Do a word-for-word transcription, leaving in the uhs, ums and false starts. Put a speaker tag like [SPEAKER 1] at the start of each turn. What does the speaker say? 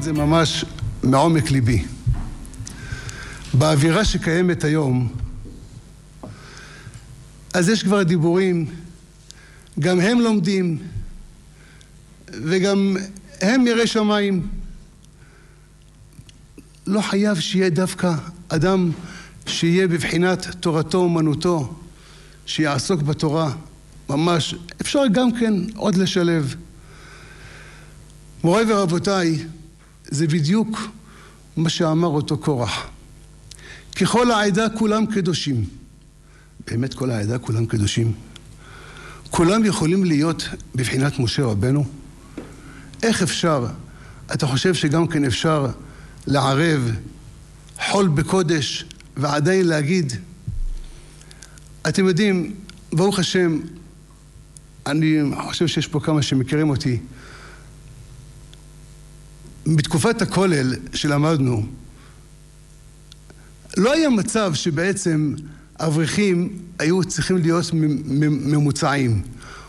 [SPEAKER 1] את זה ממש מעומק ליבי. באווירה שקיימת היום, אז יש כבר דיבורים, גם הם לומדים, וגם הם יראי שמיים. לא חייב שיהיה דווקא אדם שיהיה בבחינת תורתו אומנותו, שיעסוק בתורה. ממש, אפשר גם כן עוד לשלב. מוריי ורבותיי, זה בדיוק מה שאמר אותו קורח. ככל העדה כולם קדושים. באמת כל העדה כולם קדושים. כולם יכולים להיות בבחינת משה רבנו. איך אפשר? אתה חושב שגם כן אפשר לערב חול בקודש ועדיין להגיד? אתם יודעים, ברוך השם, אני חושב שיש פה כמה שמכירים אותי. בתקופת הכולל שלמדנו, לא היה מצב שבעצם אברכים היו צריכים להיות ממוצעים.